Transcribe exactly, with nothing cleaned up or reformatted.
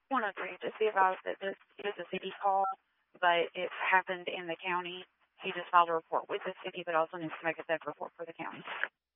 one oh three, just be advised that this is a city call, but it happened in the county. He just filed a report with the city, but also needs to make a theft report for the county.